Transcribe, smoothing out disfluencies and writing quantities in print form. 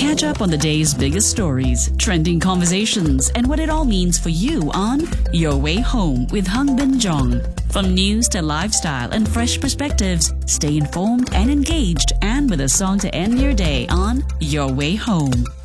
Catch up on the day's biggest stories, trending conversations, and what it all means for you on Your Way Home with Hung Bin Jong. From news to lifestyle and fresh perspectives, stay informed and engaged, and with a song to end your day on Your Way Home.